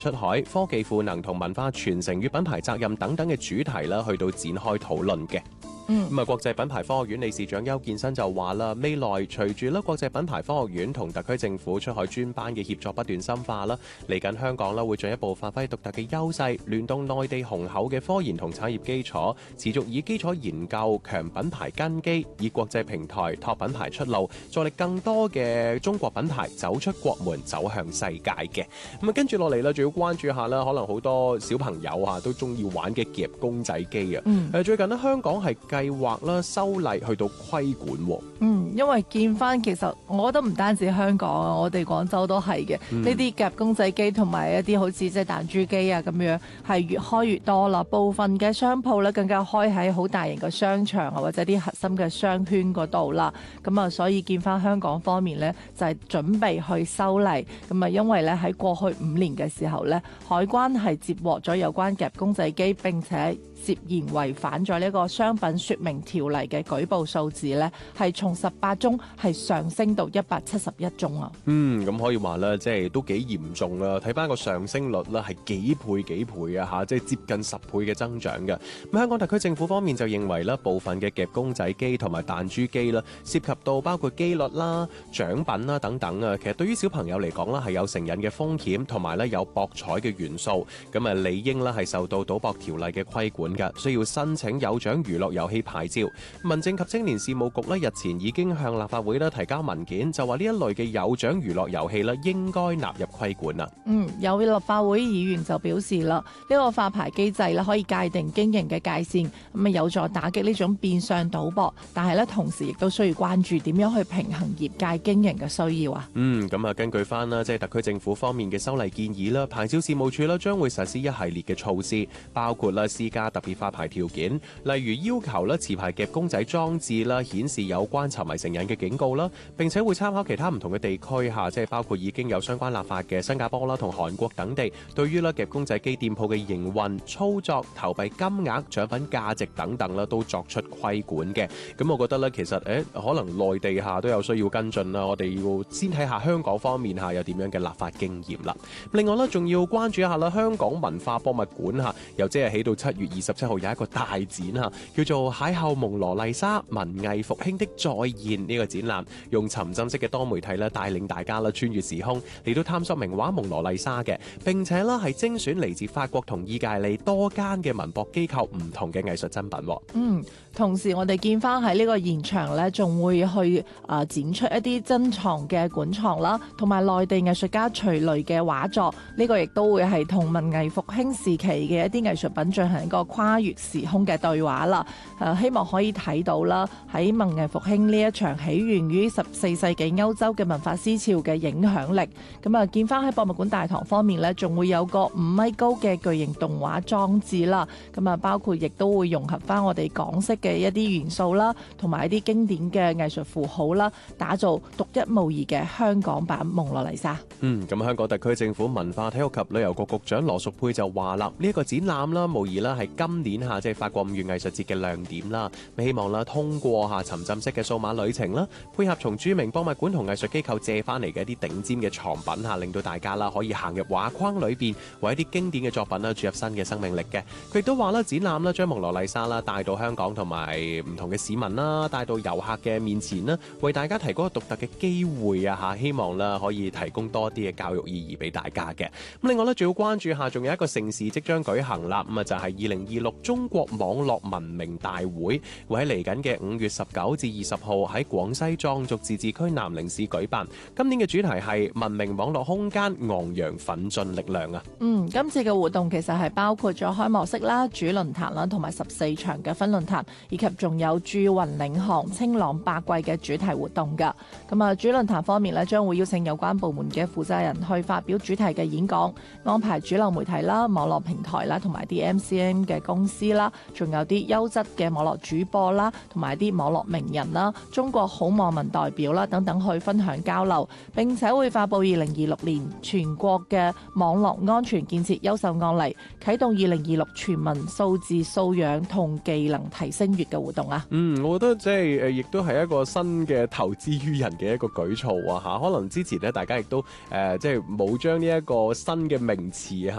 出海、科技賦能同文化傳承與品牌責任等等嘅主題啦，去到展開討論嘅。咁國際品牌科學院理事長邱建新就話啦，未來隨住咧國際品牌科學院同特區政府出海專班嘅協作不斷深化啦，嚟緊香港啦會進一步發揮獨特嘅優勢，聯動內地雄厚嘅科研同產業基礎，持續以基礎研究強品牌根基，以國際平台拓品牌出路，助力更多嘅中國品牌走出國門，走向世界嘅。咁啊，跟住落嚟啦，仲要關注下啦，可能好多小朋友啊都中意玩嘅夾公仔機啊。最近咧香港係計劃啦修例去到規管喎。 因為見翻其實我覺得唔單止香港啊，我哋廣州都係嘅。呢啲夾公仔機同埋一啲好似即係彈珠機啊咁樣係越開越多啦。部分嘅商鋪咧更加開喺好大型嘅商場啊，或者啲核心嘅商圈嗰度啦。咁啊，所以見翻香港方面咧就係準備去修例。咁啊，因為咧喺過去5年嘅時候咧，海關係接獲咗有關夾公仔機並且涉嫌違反咗呢個商品說明條例嘅舉報數字咧，係從18宗係上升到171宗啊。 咁可以話咧，即係都幾嚴重啦。睇翻個上升率咧，係幾倍啊嚇，即係接近10倍嘅增長嘅。咁香港特區政府方面就認為咧，部分嘅夾公仔機同埋彈珠機啦，涉及到包括機率啦、獎品啦等等啊，其實對於小朋友嚟講啦，係有成癮嘅風險，同埋咧有博彩嘅元素，咁啊理應咧係受到賭博條例嘅規管。需要申請有獎娛樂遊戲牌照。民政及青年事務局咧日前已經向立法會咧提交文件，就話呢一類嘅有獎娛樂遊戲咧應該納入規管啦。 有立法會議員就表示啦，呢個發牌機制咧可以界定經營嘅界線，咁啊有助打擊呢種變相賭博，但係咧同時亦都需要關注點樣去平衡業界經營嘅需要啊。 咁啊根據翻啦，即係特區政府方面嘅修例建議啦，牌照事務處啦將會實施一系列嘅措施，包括啦施加特別發牌條件，例如要求咧持牌夾公仔裝置啦顯示有關沉迷成癮嘅警告啦，並且會參考其他唔同嘅地區下，即係包括已經有相關立法嘅新加坡啦同韓國等地，對於咧夾公仔機店鋪嘅營運、操作、投幣金額、獎品價值等等啦，都作出規管嘅。咁我覺得咧，其實可能內地下都有需要跟進啦。我哋要先睇下香港方面下有點樣嘅立法經驗啦。另外咧，仲要關注一下啦，香港文化博物館下由即日起到7月27號有一個大展嚇，叫做邂逅蒙羅麗莎文藝復興的再現呢個展覽，用沉浸式嘅多媒體咧帶領大家啦穿越時空嚟到探索名畫蒙羅麗莎嘅，並且啦係精選嚟自法國同意大利多間嘅文博機構唔同嘅藝術珍品。 同時我哋見翻喺呢個現場咧，仲會去展出一啲珍藏嘅館藏啦，同埋內地藝術家徐雷嘅畫作。呢個亦都會係同文藝復興時期嘅一啲藝術品進行一個跨越時空嘅對話啦。希望可以睇到啦，喺文藝復興呢一場起源於14世紀歐洲嘅文化思潮嘅影響力。咁啊，見翻喺博物館大堂方面咧，仲會有個5米高嘅巨型動畫裝置啦。咁啊，包括亦都會融合翻我哋港式嘅一啲元素啦，同埋一啲經典嘅藝術符號啦，打造獨一無二嘅香港版蒙羅麗莎。 咁香港特區政府文化體育及旅遊局局長羅淑佩就話啦，呢一個展覽啦，無疑啦係今年即係法國5月藝術節嘅亮點啦。希望啦通過沉浸式嘅數碼旅程啦，配合從著名博物館同藝術機構借翻嚟嘅一啲頂尖嘅藏品令到大家啦可以行入畫框裏邊，為一啲經典嘅作品啦注入新嘅生命力嘅。佢亦都話啦，展覽啦將蒙羅麗莎啦帶到香港同埋唔同嘅市民啦，帶到遊客嘅面前啦，為大家提供一個獨特嘅機會希望啦可以提供多啲嘅教育意義俾大家嘅。咁另外咧，仲要關注下，仲有一個盛事即將舉行啦。就係2026中國網絡文明大會，會喺嚟緊嘅5月19至20號喺廣西壯族自治區南寧市舉辦。今年嘅主題係文明網絡空間，昂揚奮進力量啊！ 今次嘅活動其實係包括咗開幕式啦、主論壇啦，同埋14場嘅分論壇，以及仲有駐雲領航、清朗百季嘅主題活動㗎。咁啊，主論壇方面咧，將會邀請有關部門嘅負責人去發表主題嘅演講，安排主流媒體啦、網絡平台啦，同埋啲 MCN 嘅公司啦，仲有啲優質嘅網絡主播啦，同埋啲網絡名人啦、中國好網民代表啦等等去分享交流，並且會發布2026年全國嘅網絡安全建設優秀案例，啟動2026全民數字素養同技能提升星月嘅活動啊。 我覺得即係亦都係一個新嘅投資於人嘅一個舉措啊嚇。可能之前咧，大家亦都即係冇將呢一個新嘅名詞嚇